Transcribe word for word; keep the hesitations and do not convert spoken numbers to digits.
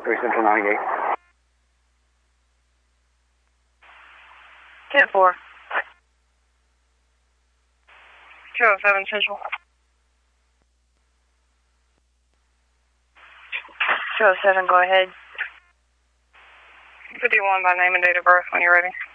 three Central ninety-eight. ten four. two oh seven Central. two oh seven, go ahead. fifty-one by name and date of birth when you're ready.